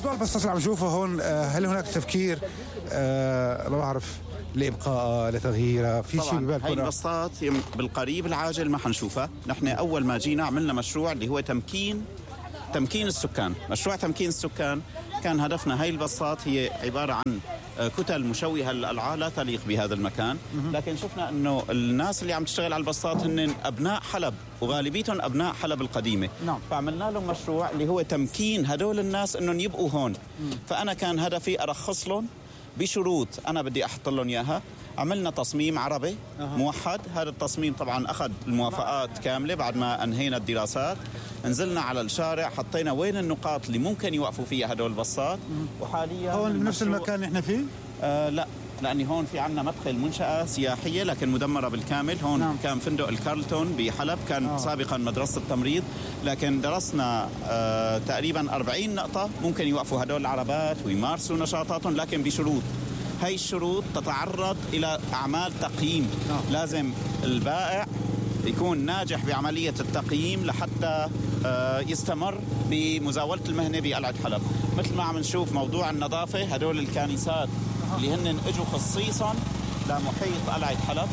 بالنسبة للبساط اللي عم نشوفه هون، هل هناك تفكير ما بعرف لإبقائها لتغييرها في شيء ببالكم؟ هاي البساط بالقريب العاجل ما حنشوفها. نحن أول ما جينا عملنا مشروع اللي هو تمكين السكان. مشروع تمكين السكان كان هدفنا. هاي البساط هي عبارة عن كتل مشوهة للألعاب لا تليق بهذا المكان، لكن شفنا أنه الناس اللي عم تشتغل على البساط هن أبناء حلب، وغالبيتهم أبناء حلب القديمة. نعم. فعملنا لهم مشروع اللي هو تمكين هدول الناس أنهم يبقوا هون. فأنا كان هدفي أرخص لهم بشروط أنا بدي أحط لهم إياها. عملنا تصميم عربي موحد. هذا التصميم طبعا أخذ الموافقات كاملة بعد ما أنهينا الدراسات. نزلنا على الشارع، حطينا وين النقاط اللي ممكن يوقفوا فيها هدول البساط. وحاليا هون بنفس المكان نحن فيه؟ لا، لأني هون في عنا مدخل منشأة سياحية لكن مدمرة بالكامل. هون نعم. كان فندق الكارلتون بحلب، كان سابقا مدرسة التمريض، لكن درسنا تقريبا 40 نقطة ممكن يوقفوا هدول العربات ويمارسوا نشاطاتهم، لكن بشروط. هاي الشروط تتعرض إلى أعمال تقييم. لازم البائع يكون ناجح بعملية التقييم لحتى يستمر بمزاولة المهنة بقلعة حلب. مثل ما عم نشوف موضوع النظافة، هدول الكنيسات اللي هن اجوا خصيصا لمحيط قلعة حلب،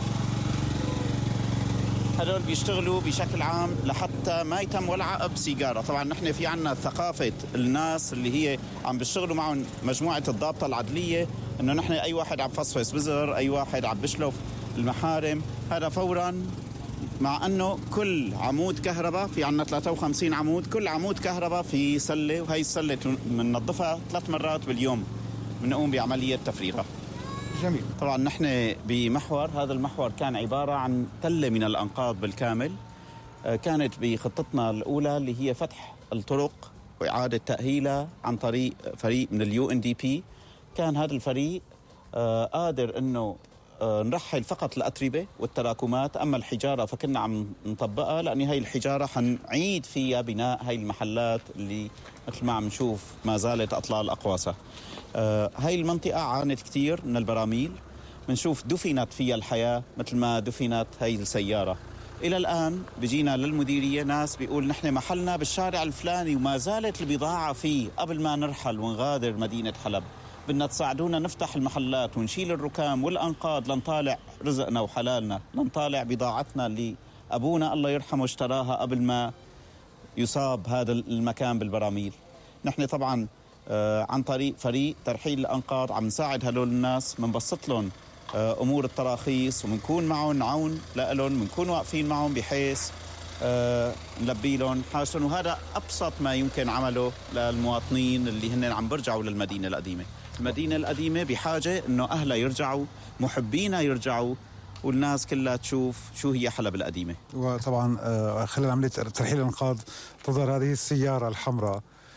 هدول بيشتغلوا بشكل عام لحتى ما يتم ولا عقب سيجارة. طبعا نحن في عنا ثقافة الناس اللي هي عم بيشتغلوا معهم مجموعة الضابطة العدلية، انه نحن اي واحد عم فصفص بزر، اي واحد عم بشلف المحارم، هذا فورا. مع انه كل عمود كهرباء، في عنا 53 عمود، كل عمود كهرباء في سلة، وهي السلة بننظفها 3 مرات باليوم، بنقوم بعملية تفريغها. جميل. طبعا نحن بمحور، هذا المحور كان عبارة عن تلة من الأنقاض بالكامل. كانت بخطتنا الأولى اللي هي فتح الطرق وإعادة تأهيلها عن طريق فريق من UNDP. كان هذا الفريق قادر أنه نرحل فقط الأتربة والتراكمات، أما الحجارة فكنا عم نطبقها، لأن هاي الحجارة حنعيد فيها بناء هاي المحلات اللي مثل ما عم نشوف ما زالت أطلال أقواسها. هاي المنطقة عانت كتير من البراميل، بنشوف دفنت فيها الحياة مثل ما دفنت هاي السيارة. إلى الآن بيجينا للمديرية ناس بيقول نحن محلنا بالشارع الفلاني وما زالت البضاعة فيه قبل ما نرحل ونغادر مدينة حلب، بدنا تساعدونا نفتح المحلات ونشيل الركام والأنقاض لنطالع رزقنا وحلالنا، لنطالع بضاعتنا اللي أبونا الله يرحمه اشتراها قبل ما يصاب هذا المكان بالبراميل. نحن طبعا عن طريق فريق ترحيل الأنقاض عم نساعد هدول الناس، منبسط لهم أمور التراخيص ومنكون معهم عون لهم، منكون واقفين معهم بحيث نلبي لهم حاجتهم. وهذا أبسط ما يمكن عمله للمواطنين اللي هن عم برجعوا للمدينة القديمة. المدينة القديمة بحاجة إنه أهلها يرجعوا، محبينا يرجعوا، والناس كلها تشوف شو هي حلب القديمة. وطبعا خلال عملية ترحيل الأنقاض تظهر هذه السيارة الحمراء.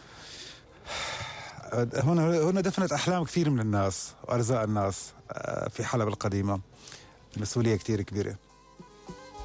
هنا دفنت أحلام كثير من الناس وأرزاق الناس في حلب القديمة. مسؤولية كثير كبيرة.